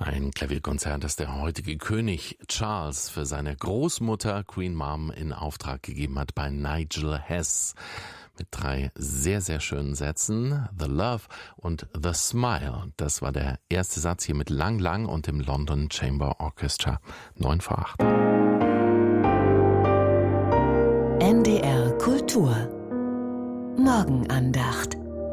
Ein Klavierkonzert, das der heutige König Charles für seine Großmutter Queen Mom in Auftrag gegeben hat bei Nigel Hess. Mit 3 sehr, sehr schönen Sätzen. The Love und The Smile. Das war der erste Satz hier mit Lang Lang und dem London Chamber Orchestra. 9:08. NDR Kultur Morgenandacht.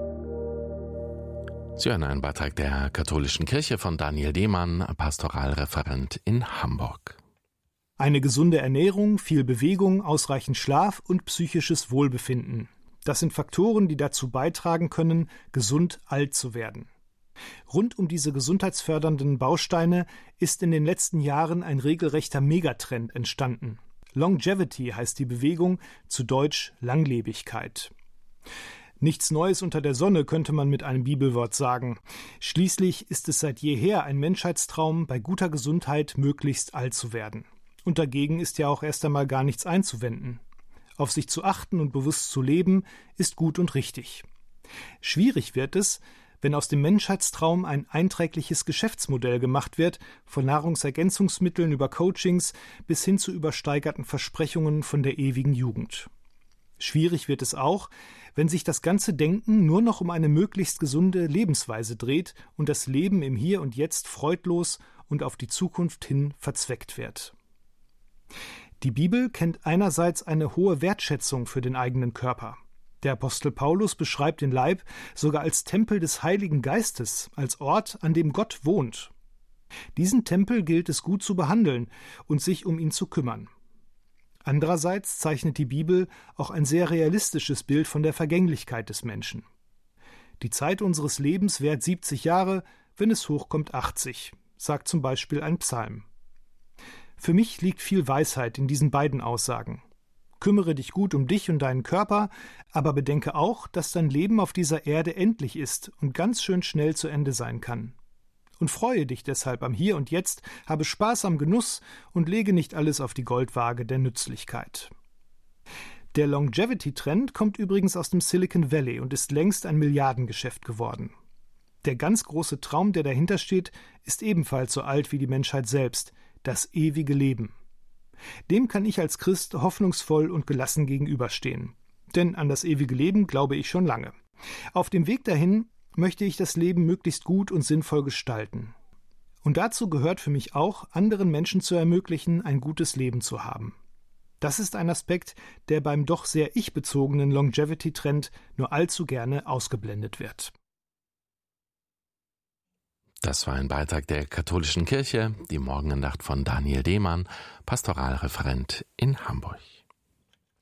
Sie hören einen Beitrag der Katholischen Kirche von Daniel Demann, Pastoralreferent in Hamburg. Eine gesunde Ernährung, viel Bewegung, ausreichend Schlaf und psychisches Wohlbefinden. Das sind Faktoren, die dazu beitragen können, gesund alt zu werden. Rund um diese gesundheitsfördernden Bausteine ist in den letzten Jahren ein regelrechter Megatrend entstanden. Longevity heißt die Bewegung, zu Deutsch Langlebigkeit. Nichts Neues unter der Sonne, könnte man mit einem Bibelwort sagen. Schließlich ist es seit jeher ein Menschheitstraum, bei guter Gesundheit möglichst alt zu werden. Und dagegen ist ja auch erst einmal gar nichts einzuwenden. Auf sich zu achten und bewusst zu leben, ist gut und richtig. Schwierig wird es, wenn aus dem Menschheitstraum ein einträgliches Geschäftsmodell gemacht wird, von Nahrungsergänzungsmitteln über Coachings bis hin zu übersteigerten Versprechungen von der ewigen Jugend. Schwierig wird es auch, wenn sich das ganze Denken nur noch um eine möglichst gesunde Lebensweise dreht und das Leben im Hier und Jetzt freudlos und auf die Zukunft hin verzweckt wird. Die Bibel kennt einerseits eine hohe Wertschätzung für den eigenen Körper. Der Apostel Paulus beschreibt den Leib sogar als Tempel des Heiligen Geistes, als Ort, an dem Gott wohnt. Diesen Tempel gilt es gut zu behandeln und sich um ihn zu kümmern. Andererseits zeichnet die Bibel auch ein sehr realistisches Bild von der Vergänglichkeit des Menschen. Die Zeit unseres Lebens währt 70 Jahre, wenn es hochkommt 80, sagt zum Beispiel ein Psalm. Für mich liegt viel Weisheit in diesen beiden Aussagen. Kümmere dich gut um dich und deinen Körper, aber bedenke auch, dass dein Leben auf dieser Erde endlich ist und ganz schön schnell zu Ende sein kann. Und freue dich deshalb am Hier und Jetzt, habe Spaß am Genuss und lege nicht alles auf die Goldwaage der Nützlichkeit. Der Longevity-Trend kommt übrigens aus dem Silicon Valley und ist längst ein Milliardengeschäft geworden. Der ganz große Traum, der dahinter steht, ist ebenfalls so alt wie die Menschheit selbst, das ewige Leben. Dem kann ich als Christ hoffnungsvoll und gelassen gegenüberstehen. Denn an das ewige Leben glaube ich schon lange. Auf dem Weg dahin möchte ich das Leben möglichst gut und sinnvoll gestalten. Und dazu gehört für mich auch, anderen Menschen zu ermöglichen, ein gutes Leben zu haben. Das ist ein Aspekt, der beim doch sehr ich-bezogenen Longevity-Trend nur allzu gerne ausgeblendet wird. Das war ein Beitrag der Katholischen Kirche, die Morgenandacht von Daniel Demann, Pastoralreferent in Hamburg.